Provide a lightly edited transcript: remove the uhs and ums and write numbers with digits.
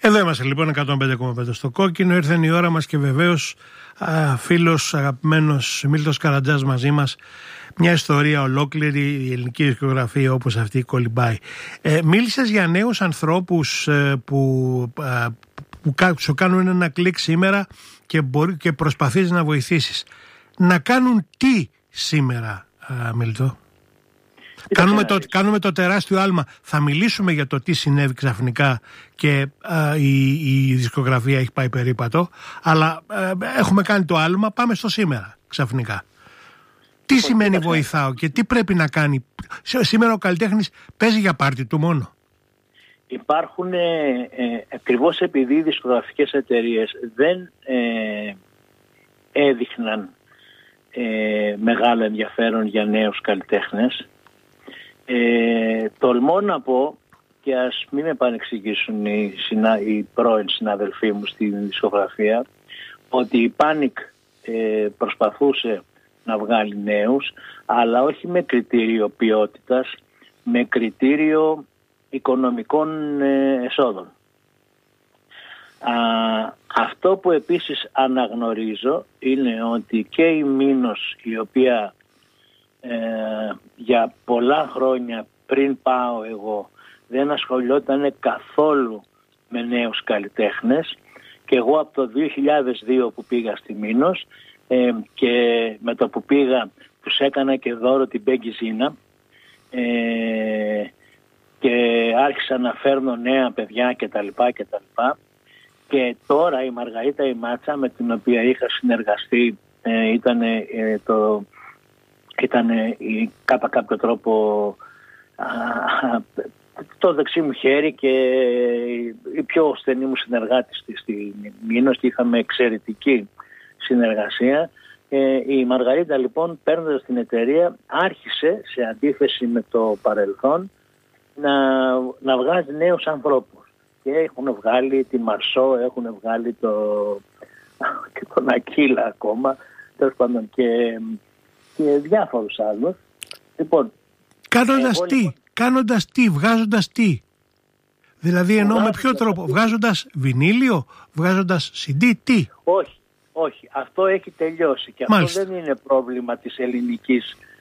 Εδώ είμαστε λοιπόν 105,5 στο κόκκινο. Ήρθε η ώρα μας και βεβαίως φίλος αγαπημένος Μίλτος Καρατζάς μαζί μας. Μια ιστορία ολόκληρη, η ελληνική δισκογραφία όπως αυτή κολυμπάει. Μίλησες για νέους ανθρώπους που σου κάνουν ένα κλικ σήμερα και προσπαθείς να βοηθήσεις. Να κάνουν τι σήμερα, Μίλτο? Κάνουμε το τεράστιο άλμα. Θα μιλήσουμε για το τι συνέβη ξαφνικά και η δισκογραφία έχει πάει περίπατο, αλλά έχουμε κάνει το άλμα, πάμε στο σήμερα ξαφνικά. Τι σημαίνει βοηθάω και τι πρέπει να κάνει? Σήμερα ο καλλιτέχνης παίζει για πάρτι του μόνο. Υπάρχουν, ακριβώς επειδή οι δισκογραφικές εταιρείες δεν έδειχναν μεγάλο ενδιαφέρον για νέους καλλιτέχνες, τολμώ να πω, και ας μην με παρεξηγήσουν οι πρώην συναδελφοί μου στην δισκογραφία, ότι η Panic προσπαθούσε να βγάλει νέους, αλλά όχι με κριτήριο ποιότητας, με κριτήριο οικονομικών εσόδων. Αυτό που επίσης αναγνωρίζω είναι ότι και η Μήνος, η οποία για πολλά χρόνια πριν πάω εγώ δεν ασχολιόταν καθόλου με νέους καλλιτέχνες, και εγώ από το 2002 που πήγα στη Μήνος και με το που πήγα τους έκανα και δώρο την Μπέγκη Ζίνα και άρχισα να φέρνω νέα παιδιά κτλ. Και τώρα η Μαργαρίτα η Μάτσα, με την οποία είχα συνεργαστεί, ήταν κατά κάποιο τρόπο το δεξί μου χέρι και η πιο στενή μου συνεργάτη στη Μήνος, και είχαμε εξαιρετική συνεργασία. Η Μαργαρίτα λοιπόν, παίρνοντας την εταιρεία, άρχισε, σε αντίθεση με το παρελθόν, να βγάζει νέους ανθρώπους. Και έχουν βγάλει τη Μαρσό, έχουν βγάλει και τον Ακύλα ακόμα, τέλος πάντων, και διάφορους άλλους. Λοιπόν, κάνοντας τι, βγάζοντας τι? Δηλαδή εννοώ με ποιο τρόπο? Βγάζοντας βινίλιο, βγάζοντας CD, τι? Όχι, αυτό έχει τελειώσει και μάλιστα. Αυτό δεν είναι πρόβλημα της ελληνικής